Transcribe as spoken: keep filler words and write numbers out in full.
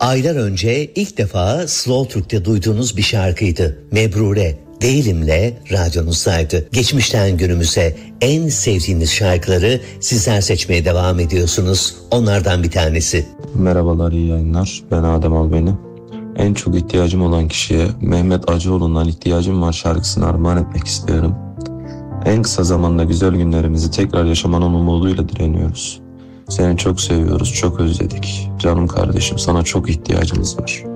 Aylar önce ilk defa Slow Türk'te duyduğunuz bir şarkıydı. Mebrure, Değilim'le radyonuzdaydı. Geçmişten günümüze en sevdiğiniz şarkıları sizler seçmeye devam ediyorsunuz. Onlardan bir tanesi. Merhabalar, iyi yayınlar. Ben Adem Albeni. En çok ihtiyacım olan kişiye Mehmet Acıoğlu'ndan "İhtiyacım Var" şarkısını armağan etmek istiyorum. En kısa zamanda güzel günlerimizi tekrar yaşamanın umuduyla direniyoruz. Seni çok seviyoruz, çok özledik. Canım kardeşim, sana çok ihtiyacımız var.